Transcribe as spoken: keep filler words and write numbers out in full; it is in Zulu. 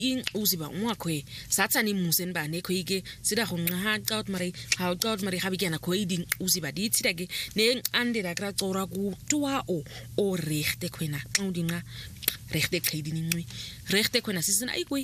in uziba ngwakhe satsani musen ba ne khoike sida go nqa out mari how out mari habi kana khoiding uziba di tsida ke ne andira kra tsora ku twa o o rechte khwena xa udinqa rechte khidini ngwi rechte khwena sisina ayikwe